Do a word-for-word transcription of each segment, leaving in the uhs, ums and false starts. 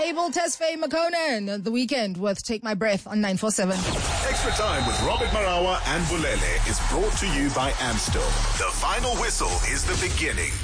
Abel Tesfaye Makonnen, The Weekend with Take My Breath on nine four seven. Extra Time with Robert Marawa and Bulele is brought to you by Amstel. The final whistle is the beginning.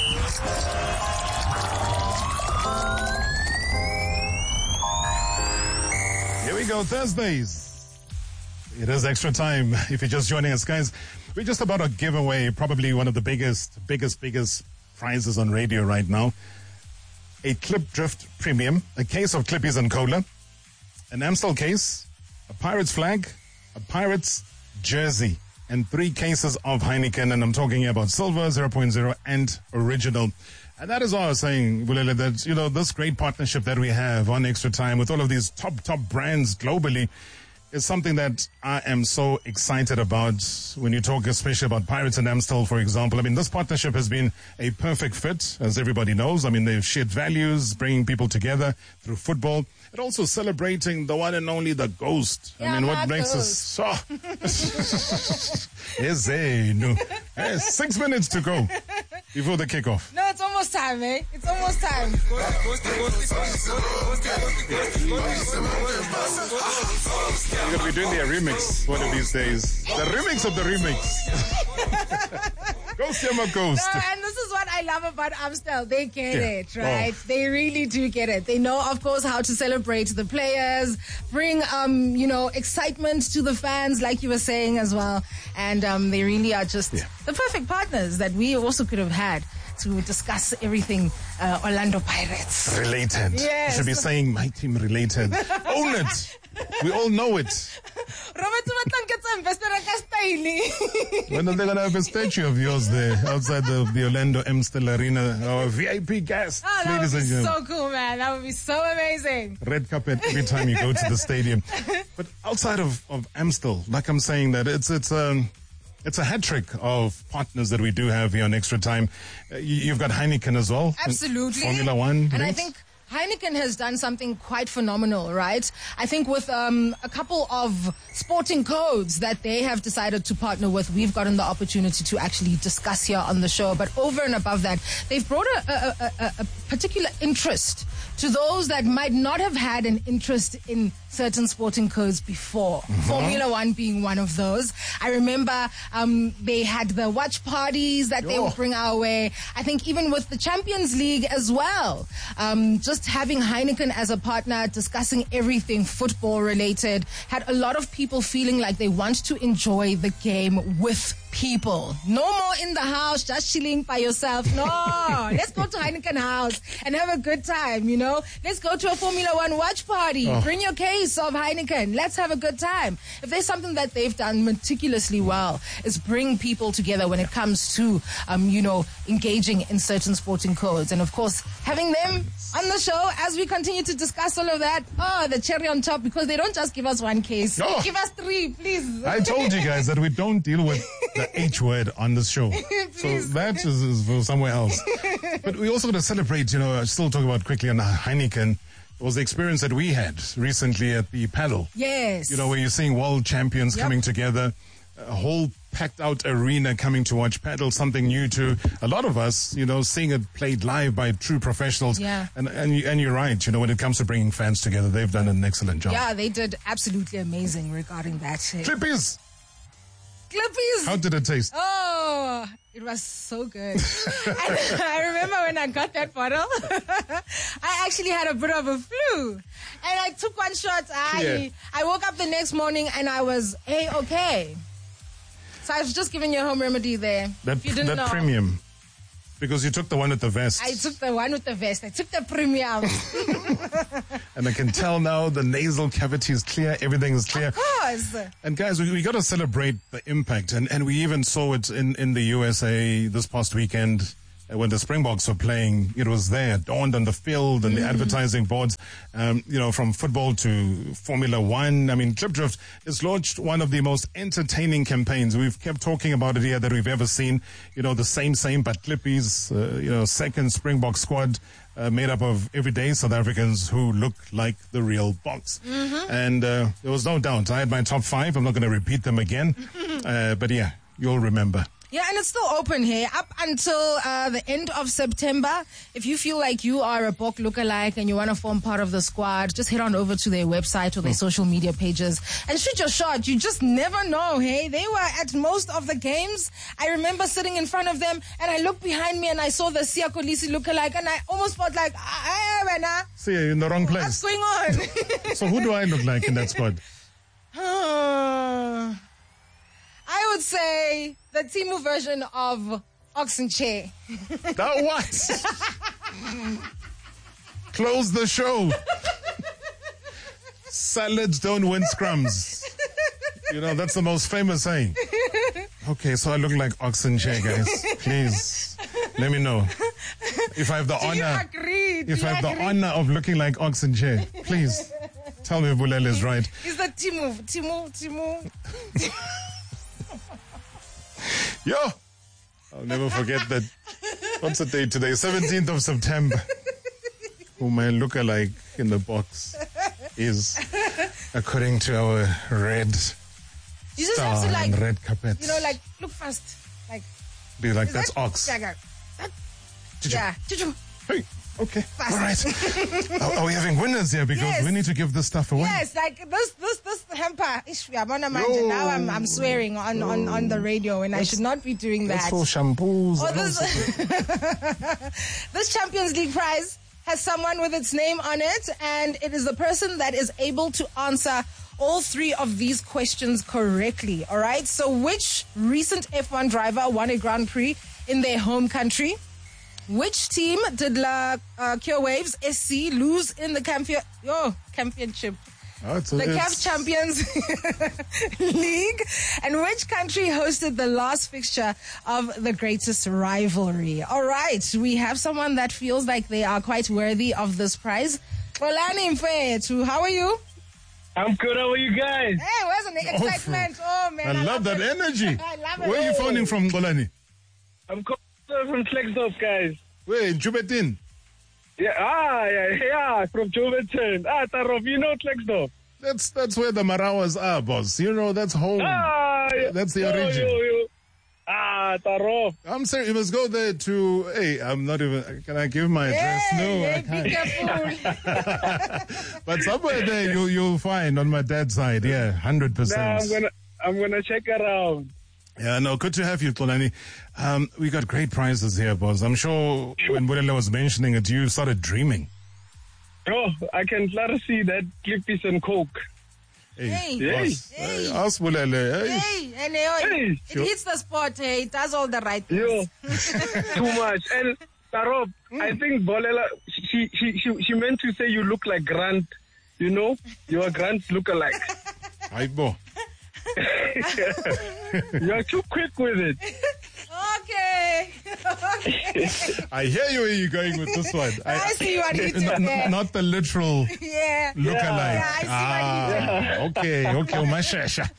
Here we go, Thursdays. It is Extra Time. If you're just joining us, guys, we're just about to give away probably one of the biggest, biggest, biggest prizes on radio right now. A Klipdrift Premium, a case of Clippies and Cola, an Amstel case, a Pirates flag, a Pirates jersey, and three cases of Heineken. And I'm talking about silver, zero point zero, and original. And that is all I was saying, Bulele, that, you know, this great partnership that we have on Extra Time with all of these top, top brands globally is something that I am so excited about when you talk especially about Pirates and Amstel, for example. I mean, this partnership has been a perfect fit, as everybody knows. I mean, they've shared values, bringing people together through football, and also celebrating the one and only the Ghost. Yeah, I mean, what makes Ghost. us so... Yes, eh, no. Eh, six minutes to go before the kickoff. No, it's almost time, eh? It's almost time. You're going to be doing the remix one of these days. The remix of the remix. Ghost Yama Ghost. No, and this is what I love about Amstel. They get Yeah. it, right? Oh. They really do get it. They know, of course, how to celebrate the players, bring, um, you know, excitement to the fans, like you were saying as well. And um, they really are just Yeah. the perfect partners that we also could have had to discuss everything uh, Orlando Pirates. Related. Yes. You should be saying my team related. Own it. We all know it. Robert, When are they going to have a statue of yours there outside the, the Orlando Amstel Arena? Our V I P guest, Oh, that would ladies be and gentlemen. so cool, man. That would be so amazing. Red carpet every time you go to the stadium. But outside of, of Amstel, like I'm saying that, it's it's um it's a hat trick of partners that we do have here on Extra Time. Uh, you, you've got Heineken as well. Absolutely. Formula One. And I links. think Heineken has done something quite phenomenal, right? I think with um, a couple of sporting codes that they have decided to partner with, we've gotten the opportunity to actually discuss here on the show. But over and above that, they've brought a, a, a, a particular interest to those that might not have had an interest in certain sporting codes before. Mm-hmm. Formula One being one of those. I remember um, they had the watch parties that they Oh. would bring our way. I think even with the Champions League as well. Um, just having Heineken as a partner, discussing everything football related, had a lot of people feeling like they want to enjoy the game with people. No more in the house, just chilling by yourself. No, let's go to Heineken House and have a good time, you know. Let's go to a Formula One watch party. Oh. Bring your case of Heineken. Let's have a good time. If there's something that they've done meticulously well, is bring people together when it comes to, um, you know, engaging in certain sporting codes. And of course, having them on the show as we continue to discuss all of that. Oh, the cherry on top, because they don't just give us one case. Oh. Give us three, please. I told you guys that we don't deal with the H word on this show. So that is, is for somewhere else. But we also got to celebrate, you know, still talk about quickly on Heineken. It was the experience that we had recently at the paddle. Yes. You know, where you're seeing world champions Yep. coming together, a whole packed out arena coming to watch paddle, something new to a lot of us, you know, seeing it played live by true professionals. Yeah. And, and, you, and you're right, you know, when it comes to bringing fans together, they've done an excellent job. Yeah, they did absolutely amazing regarding that. Clippies, Clippies. how did it taste? Oh, it was so good. I, I remember when I got that bottle, I actually had a bit of a flu. And I took one shot. I, Yeah. I woke up the next morning and I was A-okay. So I was just giving you a home remedy there. That, if you didn't that know. premium. Because you took the one with the vest. I took the one with the vest. I took the premium. And I can tell now the nasal cavity is clear, everything is clear. Of course. And guys, we, we got to celebrate the impact. And, and we even saw it in, in the U S A this past weekend. uh, When the Springboks were playing, it was there, dawned on the field and the advertising boards, um, you know, from football to Formula One. I mean, Klipdrift has launched one of the most entertaining campaigns. We've kept talking about it here that we've ever seen. You know, the same, same, but Clippies, uh, you know, second Springbok squad. Uh, made up of everyday South Africans who look like the real Boks. Mm-hmm. And uh, there was no doubt. I had my top five. I'm not going to repeat them again. uh, but yeah, you'll remember. Yeah, and it's still open here up until uh, the end of September. If you feel like you are a Bok lookalike and you want to form part of the squad, just head on over to their website or their social media pages and shoot your shot. You just never know, hey? They were at most of the games. I remember sitting in front of them and I looked behind me and I saw the Siya Kolisi lookalike and I almost felt like, ah, ah, See, you're in the wrong place. what's going on? So who do I look like in that squad? I would say the Timu version of Oxen Chair. That what? Close the show. Salads don't win scrums. You know, that's the most famous saying. Okay, so I look like Oxen Chair, guys. Please, let me know. If I have the Do honor, you agree? Do if you I have agree? the honor of looking like Oxen Chair, please tell me if Bulele is right. Is the Timu, Timu, Timu. Yo, I'll never forget that. What's the date today? seventeenth of September. Who my lookalike in the box is, according to our red You just star have to like, and red carpet. you know, like look fast, like. Be like, is that's that- ox. Yeah, that- Did you- yeah. Chuchu. Hey, okay, Fast. all right. are, are we having winners here? Because Yes. we need to give this stuff away. Yes, like this, this, this hamper. Ish, we are on a manja. Yo. Now I'm, I'm swearing on, on, on the radio, and I should not be doing That's that. for shampoos. Oh, and all this, sorts this Champions League prize has someone with its name on it, and it is the person that is able to answer all three of these questions correctly. All right. So, which recent F one driver won a Grand Prix in their home country? Which team did La uh, Cure Waves S C lose in the campion- oh, championship? Oh, it's a- The C A F it's- Champions League. And which country hosted the last fixture of the greatest rivalry? All right, we have someone that feels like they are quite worthy of this prize. Olani Mfethu, how are you? I'm good. How are you guys? Hey, where's the excitement? Oh, man. I love that it. energy. I love it. Where are you phoning from, Golani? I'm calling from Flexdorp, guys. Where, in Jubetin? Yeah, ah, yeah, yeah, from Joveton. Ah, Tarof, you know Flexdorp. That's that's where the Marawas are, boss. You know, that's home. Ah, yeah. That's the yo, origin. Yo, yo. Ah, Tarof. I'm sorry, you must go there to, hey, I'm not even, can I give my address? Hey, No, hey, I be can't. careful. But somewhere there you, you'll find on my dad's side, yeah, one hundred Nah, percent. I'm gonna, I'm gonna check around. Yeah, no, good to have you, Tolani. Um, we got great prizes here, boss. I'm sure when Bulele was mentioning it, you started dreaming. Oh, I can clearly see that Clippies and Coke. Hey, Hey. boss, Hey. hey, ask Bulele. Hey. Hey, and uh, Hey. it hits the spot. Hey, it does all the right Yo, things. too much. And Tarof, I think Bolela, she, she, she, she meant to say you look like Grant. You know, you're a Grant lookalike. Hi, bo. You're too quick with it. Okay. Okay. I hear you where you're going with this one. I see what you did Not, there. not the literal Yeah. lookalike. Yeah, I see ah, okay, okay, mashasha.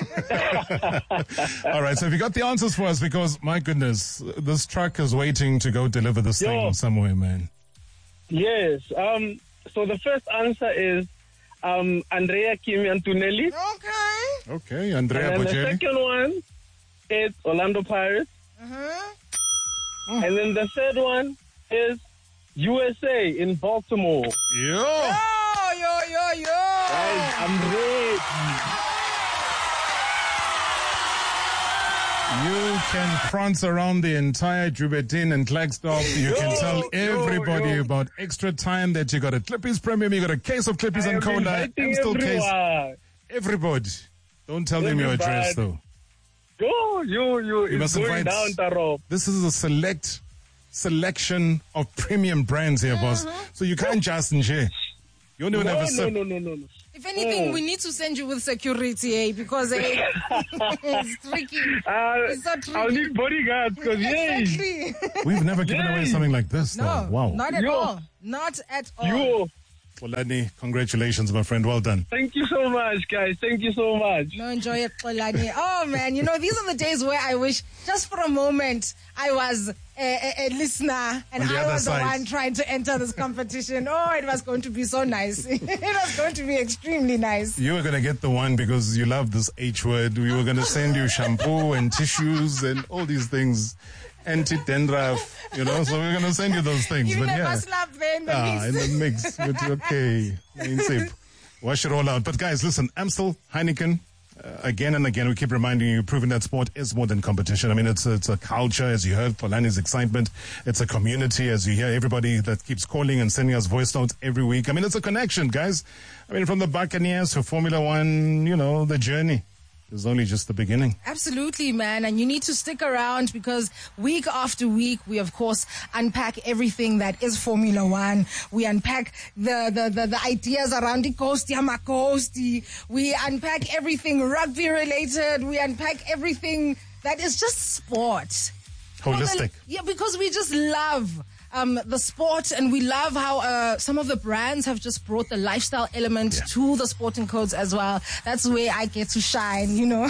All right, so have you got the answers for us? Because, my goodness, this truck is waiting to go deliver this Yo. thing somewhere, man. Yes. Um. So the first answer is um Andrea Kimi Antonelli. Okay. Okay, Andrea And then the Bocelli. second one is Orlando Pirates. Uh-huh. And then the third one is U S A in Baltimore. Yo! Oh, yo, yo, yo. Guys, I'm ready. You can prance around the entire Jubetin and Klerksdorp. You can Yo, tell yo, everybody yo. about extra time that you got a Clippies Premium, you got a case of Clippies I and am Cola, inviting and still case. everyone. Everybody. Don't tell them your address, Everybody. though. Yo, you, you, You must it's going invite- down, Taro. This is a select selection of premium brands here, boss. So you can't just share. You don't even No, have a no, sip. no, no, no, no. If anything, Oh. we need to send you with security, eh? Because eh, it's tricky. Uh, It's so tricky. I'll need bodyguards because, yay. Exactly. We've never given away Yay. something like this, though. No, Wow. not at Yo. all. Not at all. You, Xolani, congratulations, my friend. Well done. Thank you so much, guys. Thank you so much. No, enjoy it, Xolani. Oh, man, you know, these are the days where I wish just for a moment I was a, a, a listener and On the I other was side. the one trying to enter this competition. Oh, it was going to be so nice. It was going to be extremely nice. You were going to get the one because you love this H word. We were going to send you shampoo and tissues and all these things. Anti-dandruff, you know, so we're going to send you those things. Even but a yeah. slap there in the Ah, in mix. the mix. But okay. Insip. Wash it all out. But guys, listen, Amstel, Heineken, uh, again and again, we keep reminding you, proving that sport is more than competition. I mean, it's a, it's a culture, as you heard, Polani's excitement. It's a community, as you hear everybody that keeps calling and sending us voice notes every week. I mean, it's a connection, guys. I mean, from the Buccaneers to Formula One, you know, the journey is only just the beginning. Absolutely, man. And you need to stick around because week after week, we, of course, unpack everything that is Formula One. We unpack the, the, the, the ideas around the Coast Yamacosti. We unpack everything rugby related. We unpack everything that is just sport. Holistic. Yeah, because we just love um, the sport and we love how uh, some of the brands have just brought the lifestyle element Yeah. to the sporting codes as well. That's where I get to shine, you know.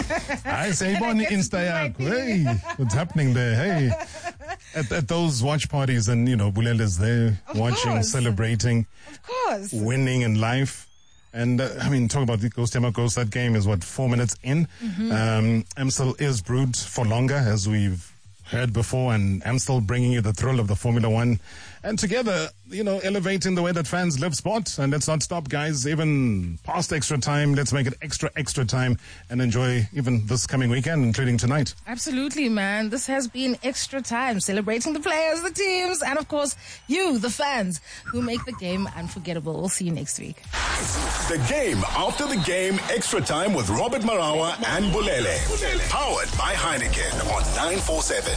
I say, And I on get to Insta, do my yak. thing. Hey, what's happening there? Hey, at, at those watch parties, and you know, Bulele's there, Of watching, course. celebrating, Of course. winning in life. And uh, I mean, talk about the Ghost Yama Ghost. That game is what, four minutes in. Mm-hmm. Um, Amstel is brewed for longer, as we've heard before, and Amstel bringing you the thrill of the Formula One. And together, you know, elevating the way that fans live sport. And let's not stop, guys, even past extra time. Let's make it extra, extra time and enjoy even this coming weekend, including tonight. Absolutely, man. This has been extra time celebrating the players, the teams, and of course, you, the fans, who make the game unforgettable. We'll see you next week. The game after the game, extra time with Robert Marawa and Bulele. Powered by Heineken on nine four seven.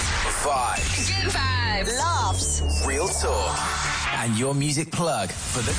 Vibes, Good vibes. Laughs. real talk, and your music plug for the